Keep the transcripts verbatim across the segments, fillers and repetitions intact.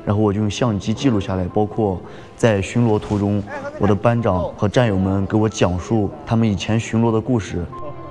然后我就用相机记录下来，包括在巡逻途中，我的班长和战友们给我讲述他们以前巡逻的故事。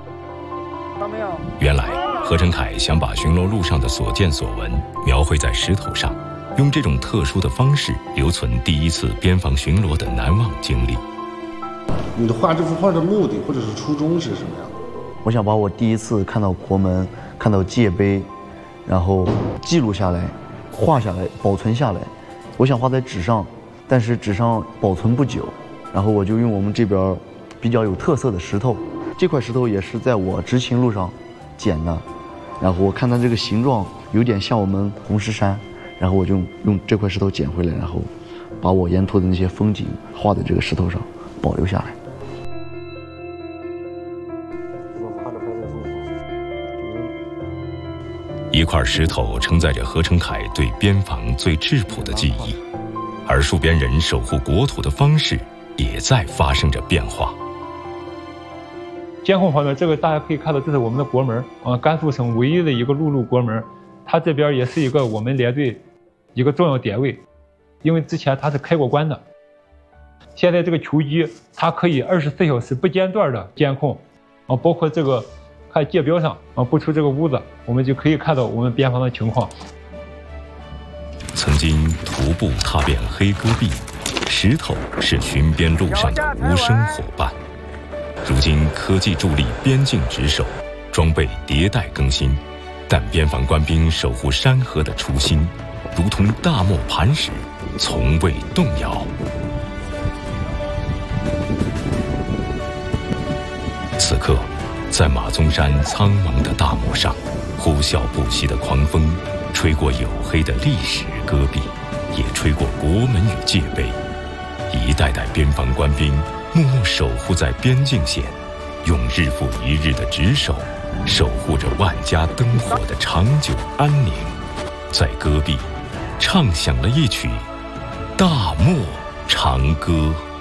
原来何成凯想把巡逻路上的所见所闻描绘在石头上，用这种特殊的方式留存第一次边防巡逻的难忘经历。 你的画这幅画的目的或者是初衷是什么样的？ 我想把我第一次看到国门、看到界碑，然后记录下来、画下来、保存下来。我想画在纸上，但是纸上保存不久，然后我就用我们这边比较有特色的石头。这块石头也是在我执勤路上捡的，然后我看它这个形状有点像我们红石山，然后我就用这块石头捡回来，然后把我沿途的那些风景画在这个石头上保留下来。 一块石头承载着何成凯对边防最质朴的记忆，而戍边人守护国土的方式也在发生着变化。 监控方面，这个大家可以看到，这是我们的国门，呃，甘肃省唯一的一个陆路国门，它这边也是一个我们连队一个重要点位，因为之前它是开过关的。现在这个球机它可以二十四小时不间断的监控，啊，包括这个。看界标上啊，不出这个屋子，我们就可以看到我们边防的情况。 曾经徒步踏遍黑戈壁，石头是巡边路上的无声伙伴。如今科技助力边境值守，装备迭代更新，但边防官兵守护山河的初心，如同大漠磐石，从未动摇。此刻。在马鬃山苍茫的大漠上，呼啸不息的狂风，吹过黝黑的历史戈壁，也吹过国门与界碑。一代代边防官兵默默守护在边境线，用日复一日的值守，守护着万家灯火的长久安宁。在戈壁，唱响了一曲《大漠长歌》。